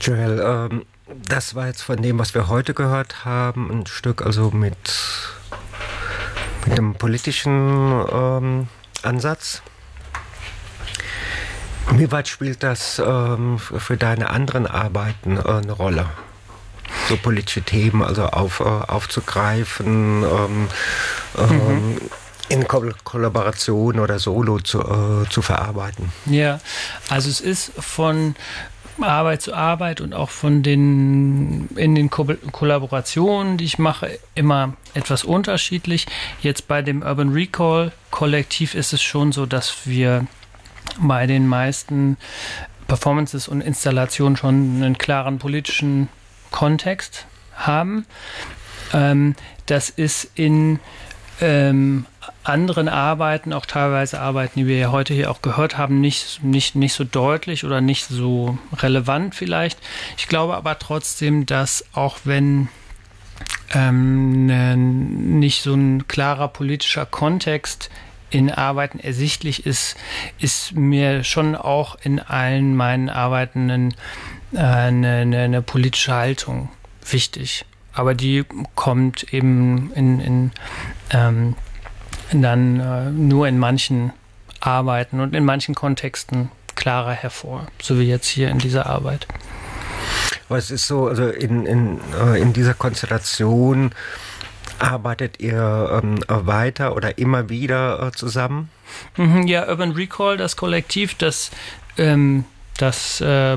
Joel, das war jetzt von dem, was wir heute gehört haben, ein Stück also mit einem politischen Ansatz. Inwieweit spielt das für deine anderen Arbeiten eine Rolle? So politische Themen also aufzugreifen, in Kollaboration oder solo zu verarbeiten. Ja, also es ist von Arbeit zu Arbeit und auch in den Kollaborationen, die ich mache, immer etwas unterschiedlich. Jetzt bei dem Urban Recall Kollektiv ist es schon so, dass wir bei den meisten Performances und Installationen schon einen klaren politischen Kontext haben. Das ist in anderen Arbeiten, auch teilweise Arbeiten, die wir ja heute hier auch gehört haben, nicht so deutlich oder nicht so relevant vielleicht. Ich glaube aber trotzdem, dass auch wenn nicht so ein klarer politischer Kontext in Arbeiten ersichtlich ist mir schon auch in allen meinen Arbeiten eine politische Haltung wichtig. Aber die kommt eben dann nur in manchen Arbeiten und in manchen Kontexten klarer hervor, so wie jetzt hier in dieser Arbeit. Aber es ist so, also in dieser Konstellation arbeitet ihr weiter oder immer wieder zusammen? Ja, Urban Recall, das Kollektiv, das